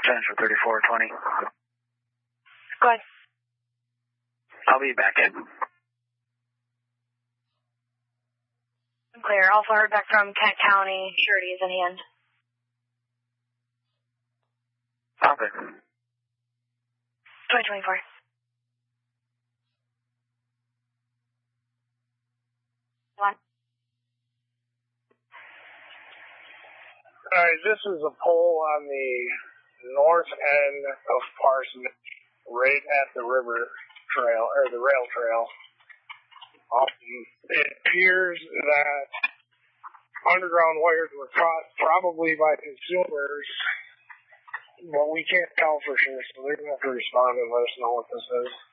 Central 3420. Go ahead. I'll be back in. Clear. Also heard back from Kent County. Surety is in hand. Okay. 2024. One. Alright, this is a pole on the north end of Parsons, right at the river trail, or the rail trail. It appears that underground wires were crossed probably by consumers, but we can't tell for sure, so they're going to have to respond and let us know what this is.